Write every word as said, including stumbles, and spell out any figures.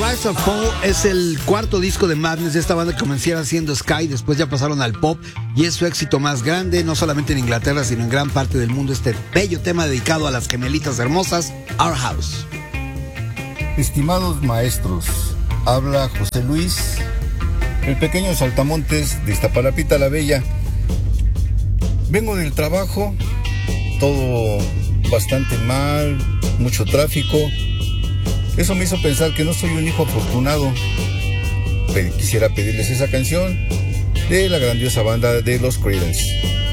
Rise of Fall es el cuarto disco de Madness, de esta banda que comenzaron haciendo Sky, después ya pasaron al pop y es su éxito más grande, no solamente en Inglaterra, sino en gran parte del mundo, este bello tema dedicado a las gemelitas hermosas, Our House. Estimados maestros, habla José Luis, el pequeño saltamontes de Iztapalapita la Bella. Vengo del trabajo, todo bastante mal, mucho tráfico. Eso me hizo pensar que no soy un hijo afortunado. Quisiera pedirles esa canción de la grandiosa banda de los Creedence.